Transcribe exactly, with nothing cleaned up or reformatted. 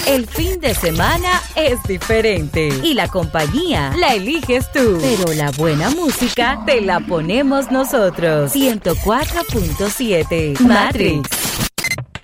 El fin de semana es diferente y la compañía la eliges tú, pero la buena música te la ponemos nosotros. ciento cuatro punto siete Matrix.